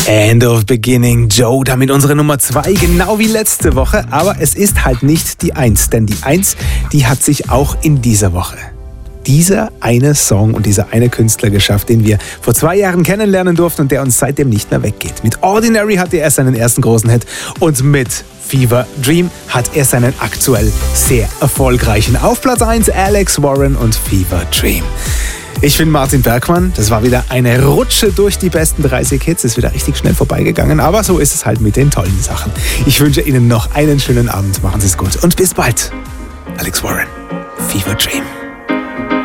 End of Beginning, Joe, damit unsere Nummer 2, genau wie letzte Woche. Aber es ist halt nicht die 1, denn die 1, die hat sich auch in dieser Woche dieser eine Song und dieser eine Künstler geschafft, den wir vor 2 Jahren kennenlernen durften und der uns seitdem nicht mehr weggeht. Mit Ordinary hatte er seinen ersten großen Hit und mit Fever Dream hat er seinen aktuell sehr erfolgreichen. Auf Platz 1 Alex Warren und Fever Dream. Ich bin Martin Bergmann. Das war wieder eine Rutsche durch die besten 30 Hits. Ist wieder richtig schnell vorbeigegangen, aber so ist es halt mit den tollen Sachen. Ich wünsche Ihnen noch einen schönen Abend. Machen Sie es gut und bis bald. Alex Warren, Fever Dream.